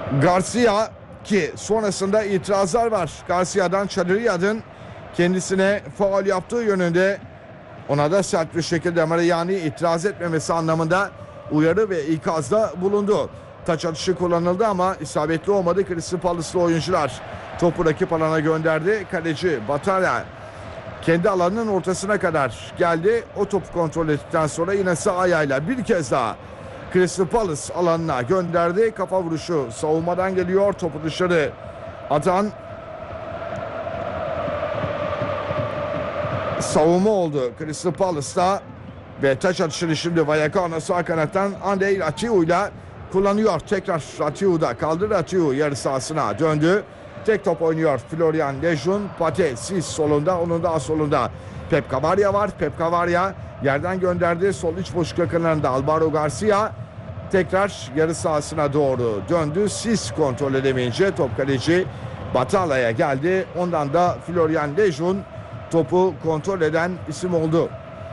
Garcia ki sonrasında itirazlar var. Garcia'dan Çalhanoğlu'nun kendisine faul yaptığı yönünde, ona da sert bir şekilde Mariani itiraz etmemesi anlamında uyarı ve ikazda bulundu. Taç atışı kullanıldı ama isabetli olmadı. Crystal Palace'lı oyuncular topu rakip alana gönderdi. Kaleci Batalla kendi alanının ortasına kadar geldi. O topu kontrol ettikten sonra yine sağ ayağıyla bir kez daha Crystal Palace alanına gönderdi. Kafa vuruşu savunmadan geliyor. Topu dışarı atan savunma oldu Crystal Palace'ta ve taç atışını şimdi Vallecano sağ kanattan Andrei Ratiu ile kullanıyor. Tekrar Ratiu'da kaldı. Ratiu yarı sahasına döndü. Tek top oynuyor Florian Lejeune. Pate Sis solunda, onun daha solunda Pep Gaviria var. Pep Gaviria yerden gönderdi. Sol iç boşluk yakınlarında Alvaro Garcia tekrar yarı sahasına doğru döndü. Sis kontrol edemeyince top kaleci Batalla'ya geldi. Ondan da Florian Lejeune topu kontrol eden isim oldu.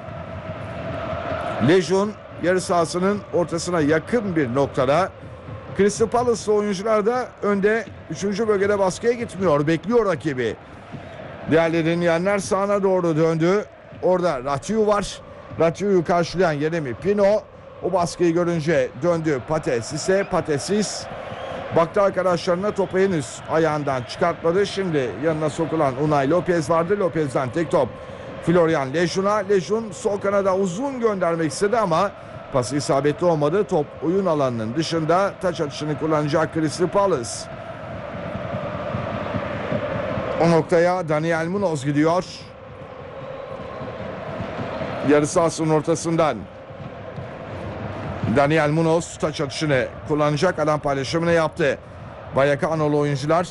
Lejeune yarı sahasının ortasına yakın bir noktada. Crystal Palace'lı oyuncular da önde 3. bölgede baskıya gitmiyor. Bekliyor rakibi. Diğerlerinin yenler sağına doğru döndü. Orada Ratiu var. Ratiu'yu karşılayan Yeremi Pino. O baskıyı görünce döndü Pate Sis'e. Pate Sis baktı arkadaşlarına, topu henüz ayağından çıkartmadı. Şimdi yanına sokulan Unai Lopez vardı. Lopez'den tek top Florian Lejeune'a. Lejeune sol kanada uzun göndermek istedi ama pası isabetli olmadı. Top oyun alanının dışında. Taç atışını kullanacak Crystal Palace. O noktaya Daniel Munoz gidiyor. Yarı sahasının ortasından Daniel Munoz taç atışını kullanacak. Alan paylaşımını yaptı Vallecano'lu oyuncular.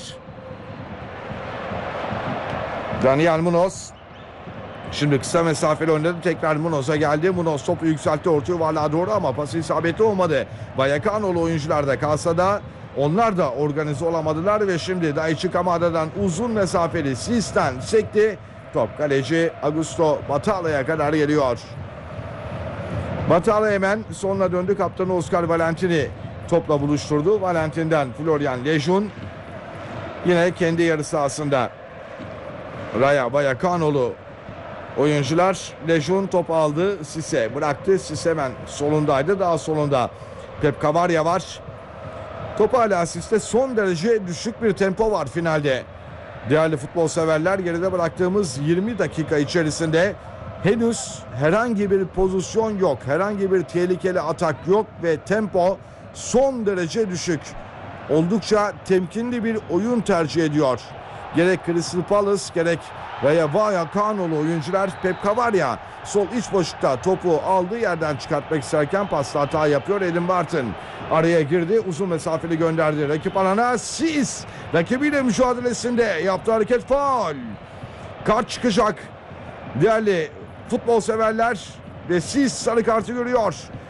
Daniel Munoz şimdi kısa mesafeli oynadı. Tekrar Munoz'a geldi. Munoz topu yükseltti orta yuvarlığa doğru ama pası isabetli olmadı. Vallecano'lu oyuncular da kalsa da onlar da organize olamadılar ve şimdi Daichi Kamada'dan uzun mesafeli Sis'ten sekti. Top kaleci Augusto Batalla'ya kadar geliyor. Batalla hemen sonuna döndü. Kaptanı Oscar Valentini topla buluşturdu. Valentin'den Florian Lejeune yine kendi yarı sahasında Rayo Vallecano'lu oyuncular. Lejeune top aldı. Sisse bıraktı. Sisse hemen solundaydı. Daha solunda Pep Gaviria var. Top hala Sisse. Son derece düşük bir tempo var finalde. Değerli futbol severler, geride bıraktığımız 20 dakika içerisinde henüz herhangi bir pozisyon yok. Herhangi bir tehlikeli atak yok ve tempo son derece düşük. Oldukça temkinli bir oyun tercih ediyor. Gerek Crystal Palace gerek Rayo Vallecano'lu oyuncular. Pep Gaviria sol iç boşlukta topu aldığı yerden çıkartmak isterken pasta hata yapıyor. Adam Barton araya girdi. Uzun mesafeli gönderdi. Rakip alana Sis rakibiyle mücadelesinde yaptığı hareket faul. Kart çıkacak. Değerli futbol severler ve Sis sarı kartı görüyor.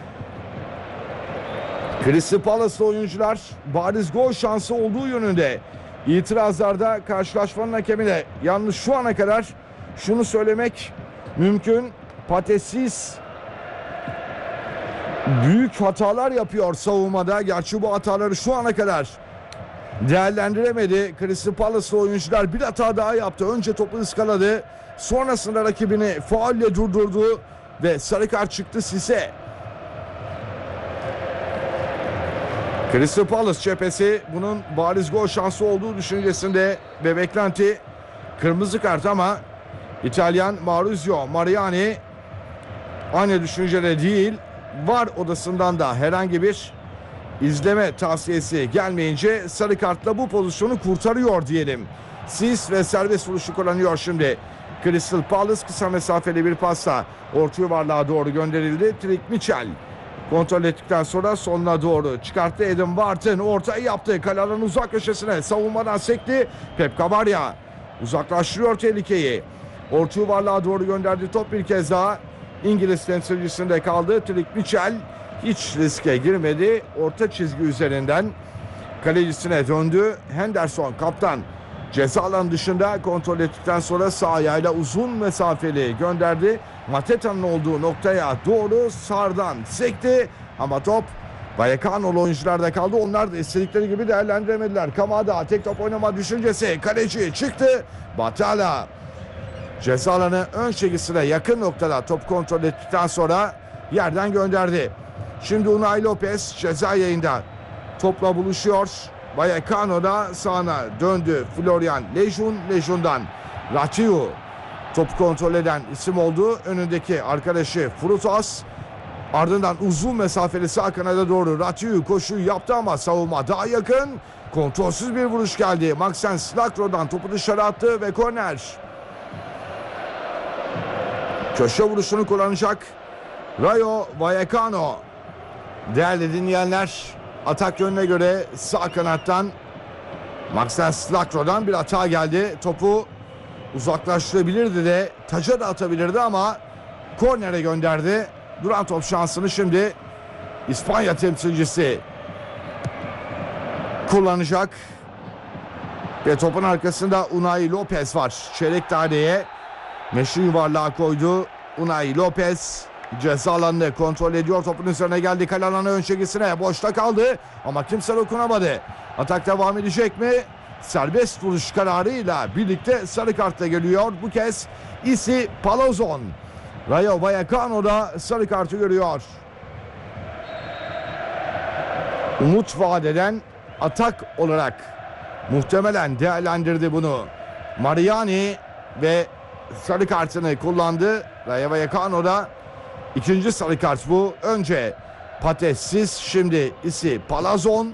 Crystal Palace'lı oyuncular bariz gol şansı olduğu yönünde itirazlarda karşılaşmanın hakemine. Yalnız şu ana kadar şunu söylemek mümkün. Pate Sis büyük hatalar yapıyor savunmada. Gerçi bu hataları şu ana kadar değerlendiremedi. Crystal Palace'lı oyuncular bir hata daha yaptı. Önce topu ıskaladı. Sonrasında rakibini faulle durdurdu ve sarı kart çıktı Sis'e. Crystal Palace cephesi bunun bariz gol şansı olduğu düşüncesinde ve beklenti kırmızı kart ama İtalyan Maurizio Mariani aynı düşüncede değil. VAR odasından da herhangi bir izleme tavsiyesi gelmeyince sarı kartla bu pozisyonu kurtarıyor diyelim. Sis ve serbest vuruşu kullanıyor şimdi. Crystal Palace kısa mesafeli bir pasla orta yuvarlığa doğru gönderildi. Trick Mitchell kontrol ettikten sonra sonuna doğru çıkarttı. Adam Barton ortayı yaptı. Kalenin uzak köşesine savunmadan sekti. Pep Gaviria uzaklaştırıyor tehlikeyi. Orta yuvarlığa doğru gönderdi. Top bir kez daha İngiliz temsilcisinde kaldı. Trick Mitchell hiç riske girmedi. Orta çizgi üzerinden kalecisine döndü. Henderson kaptan ceza alanı dışında kontrol ettikten sonra sağ ayağıyla uzun mesafeli gönderdi. Mateta'nın olduğu noktaya doğru sağdan sekti ama top Vallecano'lu oyuncular da kaldı. Onlar da istedikleri gibi değerlendiremediler. Kamada tek top oynama düşüncesi. Kaleci çıktı. Batala ceza alanı ön çizgisine yakın noktada top kontrol ettikten sonra yerden gönderdi. Şimdi Unai Lopez ceza yayında topla buluşuyor. Vallecano da sağına döndü. Florian Lejun'dan Ratiu top kontrol eden isim oldu. Önündeki arkadaşı Frutos. Ardından uzun mesafeli sağ kanada doğru Ratiu koşuyu yaptı ama savunma daha yakın. Kontrolsüz bir vuruş geldi. Maxence Lacroix'dan topu dışarı attı ve korner. Köşe vuruşunu kullanacak Rayo Vallecano. Değerli dinleyenler, atak yönüne göre sağ kanattan Maxence Lacroix'dan bir hata geldi. Topu uzaklaştırabilirdi de taca da atabilirdi ama kornere gönderdi. Duran top şansını şimdi İspanya temsilcisi kullanacak. Ve topun arkasında Unai Lopez var. Çeyrek daireye meşru yuvarlığa koydu. Unai Lopez ceza alanını kontrol ediyor. Topun üzerine geldi. Kale alanı ön çizgisine. Boşta kaldı ama kimse dokunamadı. Atak devam edecek mi? Serbest vuruş kararıyla birlikte sarı kartla geliyor. Bu kez Isi Palazon. Rayo Vallecano'da sarı kartı görüyor. Umut vadeden atak olarak muhtemelen değerlendirdi bunu Mariani ve sarı kartını kullandı. Rayo Vallecano'da ikinci sarı kart bu. Önce Patesis, şimdi ise Palazon.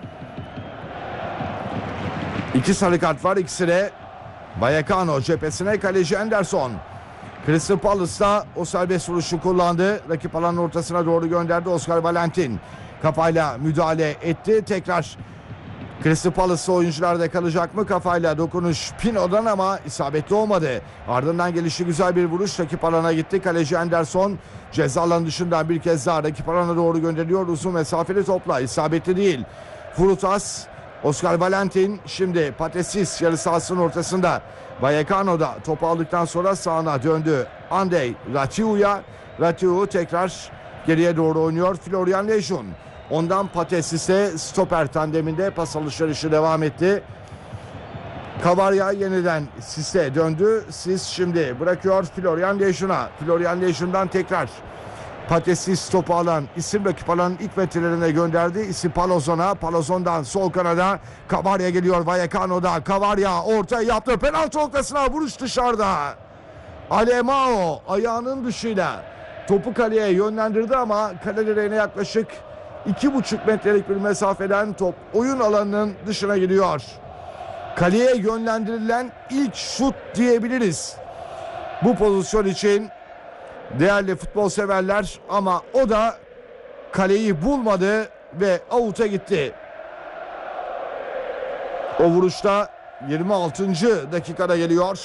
İki sarı kart var, ikisi de Vallecano cephesine. Kaleci Anderson. Crystal Palace'da o serbest vuruşu kullandı. Rakip alanın ortasına doğru gönderdi. Oscar Valentin kafayla müdahale etti. Tekrar Crystal Palace oyuncularda kalacak mı? Kafayla dokunuş Pino'dan ama isabetli olmadı. Ardından gelişi güzel bir vuruş. Rakip alana gitti. Kaleci Anderson ceza alanı dışından bir kez daha rakip alana doğru gönderiyor. Uzun mesafeli topla. İsabetli değil. Frutas, Oscar Valentin, şimdi Patesis yarı sahasının ortasında. Vallecano'da topu aldıktan sonra sağına döndü. Andrei Ratiu'ya. Ratiu tekrar geriye doğru oynuyor. Florian Lejun. Ondan Patesis'e stoper tandeminde pas alışverişi devam etti. Kavarya yeniden Sis'e döndü. Sis şimdi bırakıyor Florian Lejun'a. Florian Lejun'dan tekrar Patesis topu alan isim rakip alanın ilk metrelerine gönderdi. İsim Palazon'a. Palazon'dan sol kanada Kavarya geliyor. Vallecano'da Kavarya orta yaptı. Penaltı noktasına vuruş dışarıda. Alemao ayağının dışıyla topu kaleye yönlendirdi ama kale direğine yaklaşık 2,5 metrelik bir mesafeden top oyun alanının dışına gidiyor. Kaleye yönlendirilen ilk şut diyebiliriz bu pozisyon için değerli futbol severler, ama o da kaleyi bulmadı ve out'a gitti. O vuruşta 26. dakikada geliyor.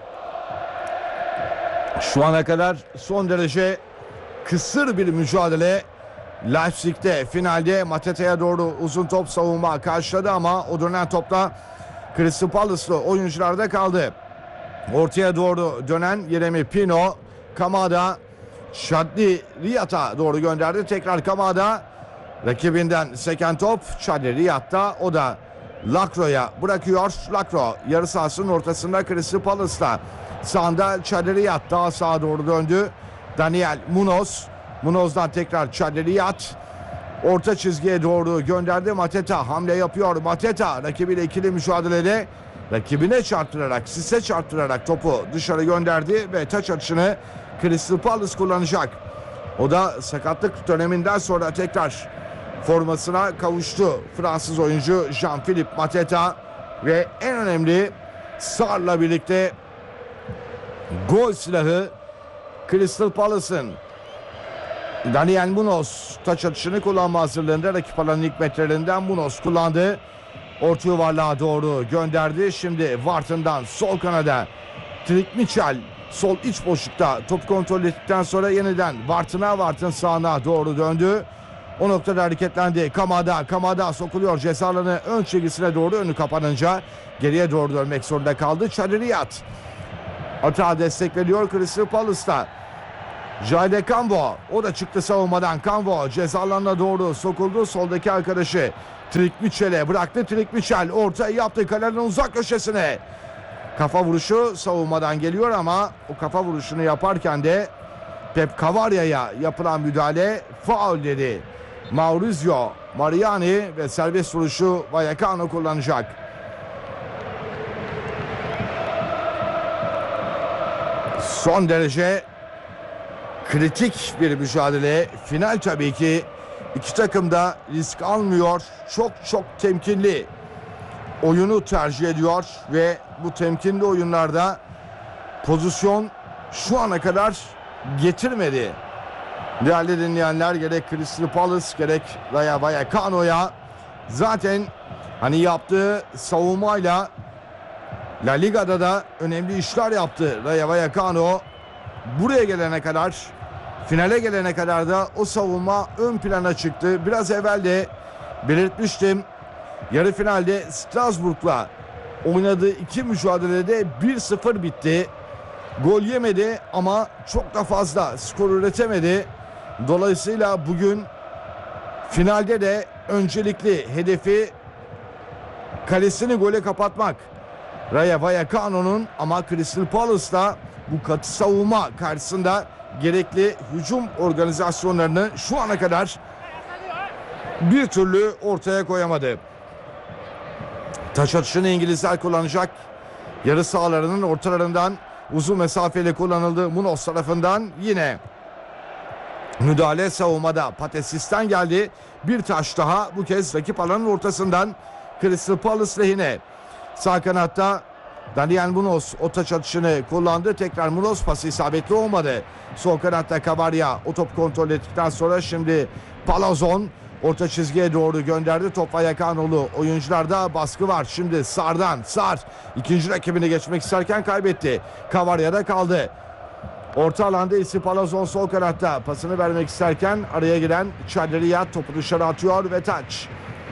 Şu ana kadar son derece kısır bir mücadele. Leipzig'te finalde Matete'ye doğru uzun top savunma karşıladı ama o dönen topla Crystal Palace'lı oyuncularda kaldı. Ortaya doğru dönen Yeremi Pino, Kamada Şadli Riyad'a doğru gönderdi. Tekrar Kamada rakibinden seken top Şadli Riyad'da, o da Lacroix'a bırakıyor. Lacroix yarı sahasının ortasında Crystal Palace'da. Sağında Şadli Riyad daha sağa doğru döndü. Daniel Munoz. Munoz'dan tekrar Şadli Riyad. Orta çizgiye doğru gönderdi. Mateta hamle yapıyor. Mateta rakibiyle ikili mücadelede rakibine çarptırarak, Sis'e çarptırarak topu dışarı gönderdi ve taç atışını Crystal Palace kullanacak. O da sakatlık döneminden sonra tekrar formasına kavuştu. Fransız oyuncu Jean-Philippe Mateta ve en önemli Sar'la birlikte gol silahı Crystal Palace'ın. Daniel Munoz taç atışını kullanma hazırlığında. Rakip alanın ilk metrelerinden Munoz kullandı. Orta yuvarlığa doğru gönderdi. Şimdi Wharton'dan sol kanada Trik Mitchell sol iç boşlukta top kontrol ettikten sonra yeniden Wharton sağına doğru döndü. O noktada hareketlendi. Kamada sokuluyor ceza alanı ön çizgisine doğru, önü kapanınca geriye doğru dönmek zorunda kaldı. Şadli Riyad atağı destekleniyor Crystal Palace'ta. Jayde Canvo, o da çıktı savunmadan. Canvo ceza alanına doğru sokuldu. Soldaki arkadaşı Trik Mitchell'e bıraktı. Trik Mitchell ortaya yaptı kalenin uzak köşesine. Kafa vuruşu savunmadan geliyor ama o kafa vuruşunu yaparken de Pep Cavaria'ya yapılan müdahale faul dedi. Maurizio Mariani ve serbest vuruşu Vallecano kullanacak. Son derece kritik bir mücadele. Final tabii ki. İki takım da risk almıyor. Çok temkinli oyunu tercih ediyor ve bu temkinli oyunlarda pozisyon şu ana kadar getirmedi. Değerli dinleyenler, gerek Crystal Palace gerek Rayo Vallecano'ya zaten hani yaptığı savunmayla La Liga'da da önemli işler yaptı Rayo Vallecano. Buraya gelene kadar, finale gelene kadar da o savunma ön plana çıktı. Biraz evvel de belirtmiştim. Yarı finalde Strasbourg'la oynadığı iki mücadelede 1-0 bitti. Gol yemedi ama çok da fazla skor üretemedi. Dolayısıyla bugün finalde de öncelikli hedefi kalesini gole kapatmak Rayo Vallecano'nun, ama Crystal Palace'da bu katı savunma karşısında gerekli hücum organizasyonlarını şu ana kadar bir türlü ortaya koyamadı. Taç atışını İngilizler kullanacak. Yarı sahalarının ortalarından uzun mesafeli kullanıldı. Munoz tarafından yine müdahale savunmada Patesis'ten geldi. Bir taş daha, bu kez rakip alanın ortasından Crystal Palace lehine. Sağ kanatta Daniel Munoz o taç atışını kullandı. Tekrar Munoz, pası isabetli olmadı. Sol kanatta Cavaria o top kontrol ettikten sonra şimdi Palazon orta çizgiye doğru gönderdi. Top Vallecano'lu oyuncularda baskı var. Şimdi Sar'dan, Sar ikinci rakibini geçmek isterken kaybetti. Cavaria'da kaldı. Orta alanda ise Palazon sol kanatta pasını vermek isterken araya giren Çadriyat topu dışarı atıyor ve taç.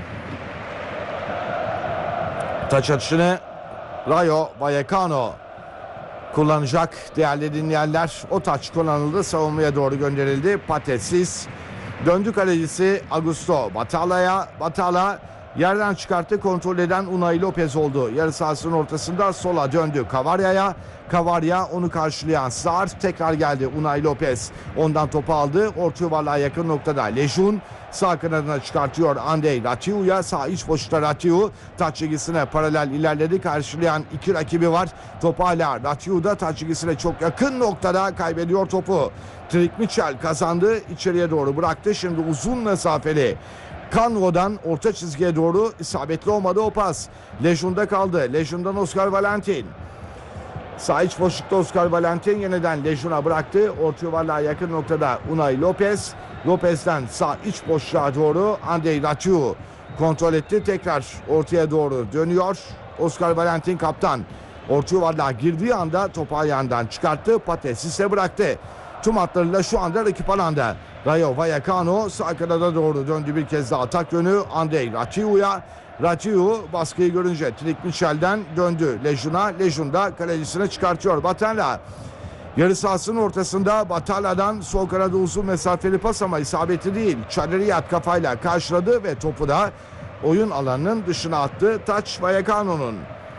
Taç atışını Rayo Vallecano kullanacak değerli dinleyenler. O taç kullanıldı, savunmaya doğru gönderildi. Patesis döndü, kalecisi Augusto Batala'ya. Batala yerden çıkarttı, kontrol eden Unai Lopez oldu. Yarı sahasının ortasında sola döndü Cavaria'ya. Cavaria onu karşılayan Sar, tekrar geldi Unai Lopez. Ondan topu aldı. Orta yuvarlığa yakın noktada Lejeune sağ kanadına çıkartıyor Andrei Ratiu'ya. Sağ iç boşta Ratiu taç çizgisine paralel ilerledi. Karşılayan iki rakibi var. Top hala Ratiu'da, taç çizgisine çok yakın noktada kaybediyor topu. Trik Mitchell kazandı. İçeriye doğru bıraktı. Şimdi uzun mesafeli Canvo'dan orta çizgiye doğru isabetli olmadı o pas. Lejeune'da kaldı. Lejeune'dan Oscar Valentin. Sağ iç boşlukta Oscar Valentin yeniden Lejeune'a bıraktı. Orta yuvarlığa yakın noktada Unai Lopez. Lopez'den sağ iç boşluğa doğru Andrei Ratiu kontrol etti. Tekrar ortaya doğru dönüyor. Oscar Valentin kaptan. Orta yuvarlığa girdiği anda topu ayağından çıkarttı. Patesis'e bıraktı. Tüm hatlarıyla şu anda rakip alanda. Rayo Vallecano sağ kanada doğru döndü, bir kez daha atak yönü Andrei Ratiu'ya. Ratiu baskıyı görünce Trik Mitchell'den döndü Lejeune'a. Lejeune da kalecisine çıkartıyor. Batalla yarı sahasının ortasında, Batalla'dan sol kanada uzun mesafeli pas ama isabetli değil. Çadriyat kafayla karşıladı ve topu da oyun alanının dışına attı. Taç Vallecano'nun.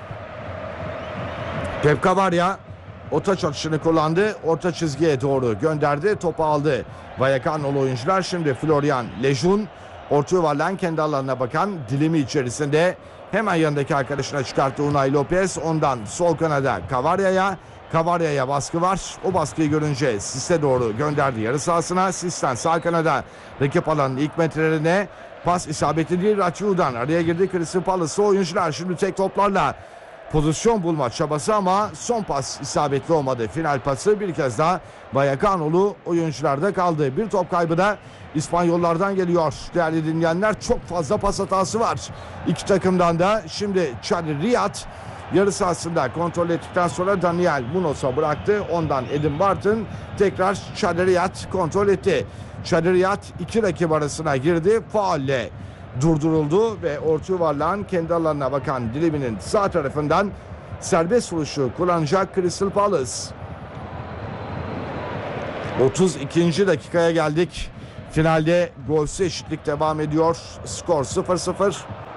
Pep Cavaria o taç atışını kullandı. Orta çizgiye doğru gönderdi. Topu aldı Vallecano'lu oyuncular. Şimdi Florian Lejeune orta yuvarlayan kendi alanına bakan dilimi içerisinde hemen yanındaki arkadaşına çıkarttı Unai Lopez. Ondan sol kanada Cavaria'ya baskı var. O baskıyı görünce Sis'e doğru gönderdi yarı sahasına. Sis'ten sağ kanada rakip alanın ilk metrelerine pas isabetli değil. Ratiu'dan araya girdi Crystal Palace oyuncular. Şimdi tek toplarla pozisyon bulma çabası ama son pas isabetli olmadı. Final pası bir kez daha Vallecano'lu oyuncularda kaldı. Bir top kaybı da İspanyollardan geliyor. Değerli dinleyenler, çok fazla pas hatası var İki takımdan da. Şimdi Çadriyat yarı sahasında kontrol ettikten sonra Daniel Munoz'a bıraktı. Ondan Adam Barton tekrar Çadriyat kontrol etti. Çadriyat iki rakip arasına girdi. Faulle durduruldu ve orta yuvarlağın kendi alanına bakan diliminin sağ tarafından serbest vuruşu kullanacak Crystal Palace. 32. dakikaya geldik. Finalde golsüz eşitlik devam ediyor. Skor 0-0.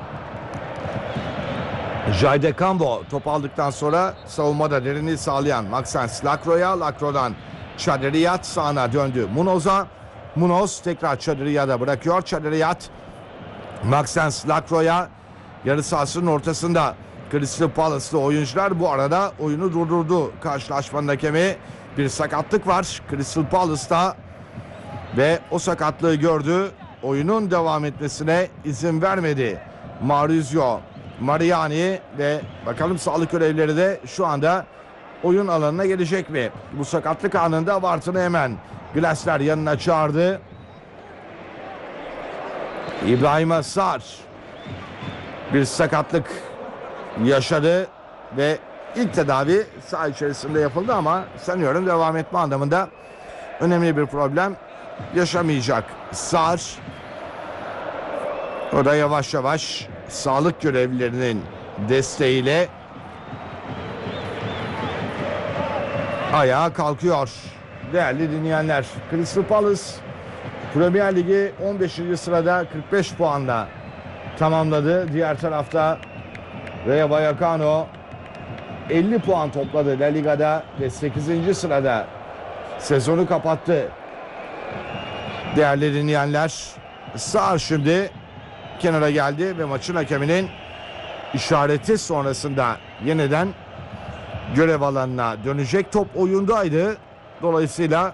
Jayde Cambo top aldıktan sonra savunmada derinliği sağlayan Maxence Lacroix'a. Lacroix'dan Chadriyat sağına döndü Munoz'a. Munoz tekrar Chadriyat'a bırakıyor. Chadriyat Maxence Lacroix'a, yarı sahasının ortasında Crystal Palace'lı oyuncular bu arada oyunu durdurdu. Karşılaşmanın hakemi, bir sakatlık var Crystal Palace'ta ve o sakatlığı gördü. Oyunun devam etmesine izin vermedi Maurizio Mariani ve bakalım sağlık görevlileri de şu anda oyun alanına gelecek mi? Bu sakatlık anında Wharton'ı hemen Glasner yanına çağırdı. İbrahim Sar bir sakatlık yaşadı ve ilk tedavi saha içerisinde yapıldı ama sanıyorum devam etme anlamında önemli bir problem yaşamayacak Sar. O da yavaş yavaş sağlık görevlilerinin desteğiyle ayağa kalkıyor. Değerli dinleyenler, Crystal Palace Premier Ligi 15. sırada 45 puanla tamamladı. Diğer tarafta Rayo Vallecano 50 puan topladı La Liga'da ve 8. sırada sezonu kapattı. Değerli dinleyenler, Sar şimdi kenara geldi ve maçın hakeminin işareti sonrasında yeniden görev alanına dönecek. Top oyundaydı. Dolayısıyla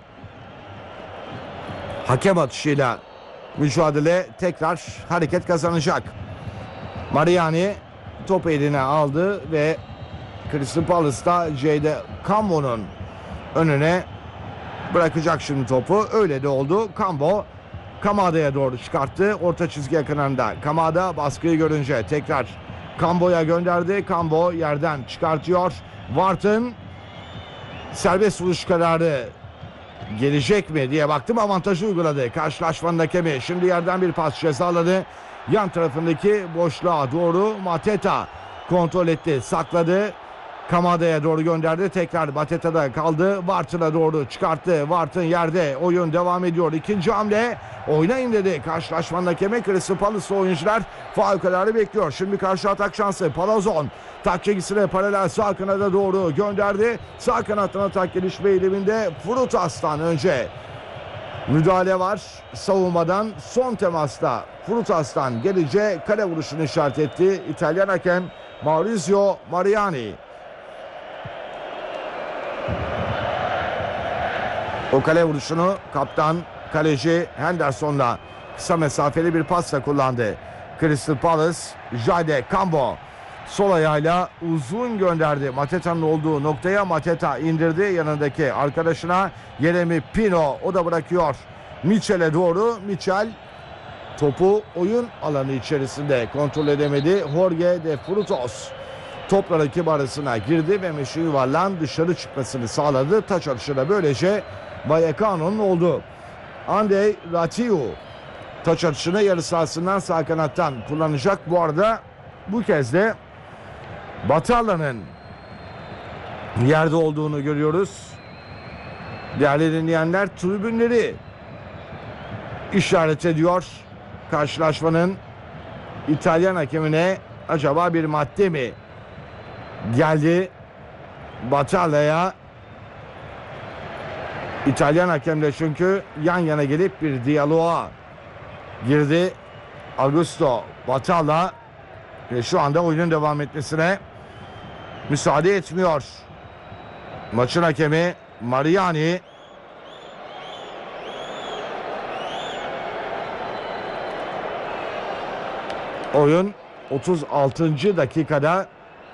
hakem atışıyla mücadele tekrar hareket kazanacak. Mariani topu eline aldı ve Crystal Palace'da Jayde Cambo'nun önüne bırakacak şimdi topu. Öyle de oldu. Cambo Kamada'ya doğru çıkarttı. Orta çizgi yakınında. Kamada baskıyı görünce tekrar Cambo'ya gönderdi. Cambo yerden çıkartıyor. Wharton serbest vuruş kararı gelecek mi diye baktım, avantajı uyguladı. Karşılaşmanın hakemi şimdi yerden bir pas cezaladı. Yan tarafındaki boşluğa doğru Mateta kontrol etti, sakladı. Kamada'ya doğru gönderdi. Tekrar Mateta'da kaldı. Wharton'a doğru çıkarttı. Wharton yerde. Oyun devam ediyor. İkinci hamle. Oynayın dedi. Karşılaşmanın hakemi. Crystal Palace oyuncular faul kararı bekliyor. Şimdi karşı atak şansı. Palazon takçegisine paralel sağ kanada doğru gönderdi. Sağ kanattan atak gelişme eğiliminde Frutas'tan önce müdahale var. Savunmadan son temasta Frutas'tan gelince kale vuruşunu işaret etti İtalyan hakem Maurizio Mariani. O kale vuruşunu kaptan kaleci Henderson'la kısa mesafeli bir pasla kullandı. Crystal Palace, Jayde Cambo sol ayağıyla uzun gönderdi. Mateta'nın olduğu noktaya Mateta indirdi yanındaki arkadaşına Yeremi Pino, o da bırakıyor Mitchell'e doğru. Mitchell topu oyun alanı içerisinde kontrol edemedi. Jorge de Frutos topla rakip arasına girdi ve meşe yuvarlan dışarı çıkmasını sağladı. Taç atışı da böylece Vallecano'nun oldu. Andrei Ratiu taç atışını yarı sahasından sağ kanattan kullanacak. Bu arada bu kez de Batala'nın yerde olduğunu görüyoruz. Değerli dinleyenler, tribünleri işaret ediyor. Karşılaşmanın İtalyan hakemine acaba bir madde mi geldi? Batala'ya İtalyan hakemle çünkü yan yana gelip bir diyaloğa girdi Augusto Batalla ve şu anda oyunun devam etmesine müsaade etmiyor. Maçın hakemi Mariani. Oyun 36. dakikada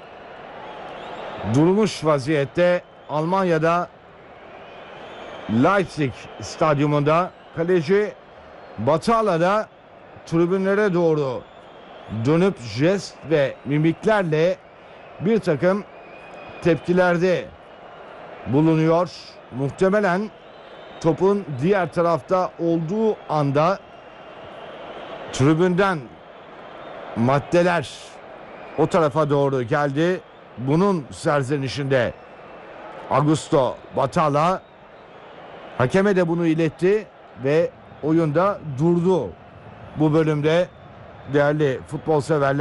durmuş vaziyette. Almanya'da Leipzig stadyumunda kaleci Batala'da tribünlere doğru dönüp jest ve mimiklerle bir takım tepkilerde bulunuyor. Muhtemelen topun diğer tarafta olduğu anda tribünden maddeler o tarafa doğru geldi. Bunun serzenişinde Augusto Batalla Hakeme de bunu iletti ve oyunda durdu bu bölümde değerli futbol severler.